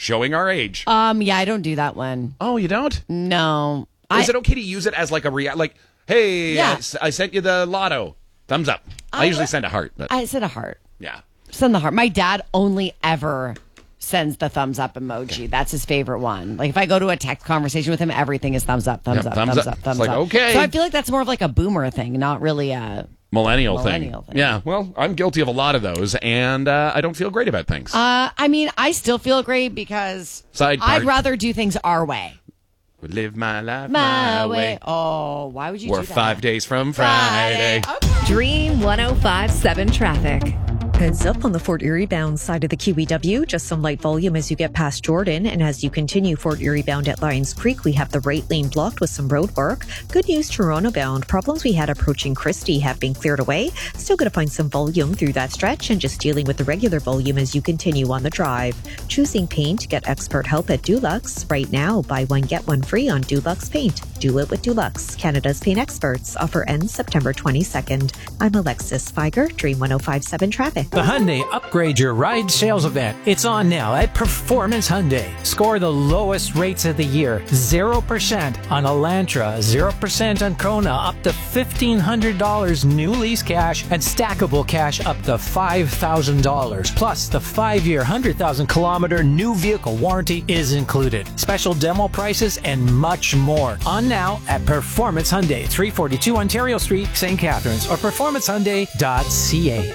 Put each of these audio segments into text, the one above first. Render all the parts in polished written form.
showing our age. Yeah, I don't do that one. Oh, you don't? No. Is it okay to use it as like a like, hey, Yeah. I sent you the lotto. Thumbs up. I usually send a heart. But I said a heart. yeah. Send the heart. My dad only ever sends the thumbs up emoji. Okay. That's his favorite one. Like if I go to a text conversation with him, everything is thumbs up, thumbs up, thumbs up, thumbs up. Okay. So I feel like that's more of like a boomer thing, not really a millennial thing. Yeah. Well, I'm guilty of a lot of those, and I don't feel great about things. I mean, I still feel great because I'd rather do things our way. Would live my life my way. Oh, why would you do that? We're 5 days from Friday. Okay. Dream 105.7 traffic. Heads up on the Fort Erie bound side of the QEW. Just some light volume as you get past Jordan. And as you continue Fort Erie bound at Lions Creek, we have the right lane blocked with some road work. Good news, Toronto bound. Problems we had approaching Christie have been cleared away. Still going to find some volume through that stretch and just dealing with the regular volume as you continue on the drive. Choosing paint, get expert help at Dulux. Right now, buy one, get one free on Dulux paint. Do it with Dulux, Canada's paint experts. Offer ends September 22nd. I'm Alexis Feiger, Dream 105.7 traffic. The Hyundai Upgrade Your Ride sales event. It's on now at Performance Hyundai. Score the lowest rates of the year. 0% on Elantra, 0% on Kona, up to $1,500 new lease cash, and stackable cash up to $5,000. Plus, the 5-year, 100,000-kilometer new vehicle warranty is included. Special demo prices and much more. On now at Performance Hyundai, 342 Ontario Street, St. Catharines, or performancehyundai.ca.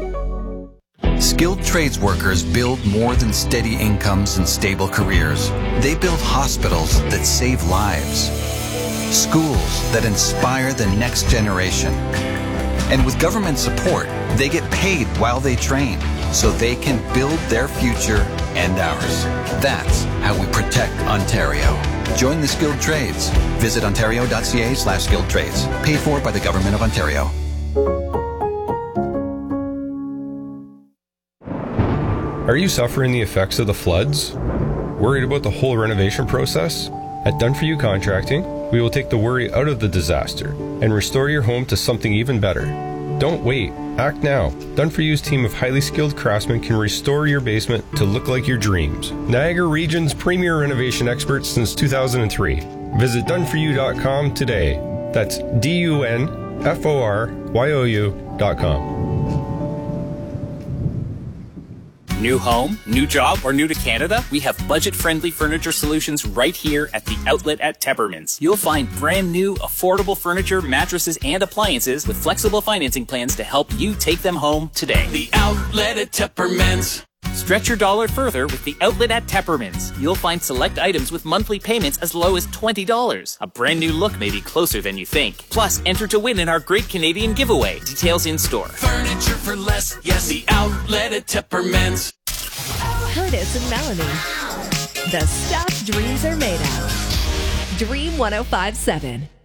Skilled trades workers build more than steady incomes and stable careers. They build hospitals that save lives, schools that inspire the next generation. And with government support, they get paid while they train, so they can build their future and ours. That's how we protect Ontario. Join the skilled trades. Visit ontario.ca/skilled trades. Paid for by the Government of Ontario. Are you suffering the effects of the floods? Worried about the whole renovation process? At Done For You Contracting, we will take the worry out of the disaster and restore your home to something even better. Don't wait. Act now. Done For You's team of highly skilled craftsmen can restore your basement to look like your dreams. Niagara Region's premier renovation experts since 2003. Visit doneforyou.com today. That's DUNFORYOU.com. New home, new job, or new to Canada? We have budget-friendly furniture solutions right here at the outlet at Teppermans. You'll find brand new, affordable furniture, mattresses, and appliances with flexible financing plans to help you take them home today. The outlet at Teppermans. Stretch your dollar further with the outlet at Teppermans. You'll find select items with monthly payments as low as $20. A brand new look may be closer than you think. Plus, enter to win in our Great Canadian Giveaway. Details in store. Furniture for less. Yes, the outlet at Teppermans. Curtis and Melanie. The stuff dreams are made of. Dream 105.7.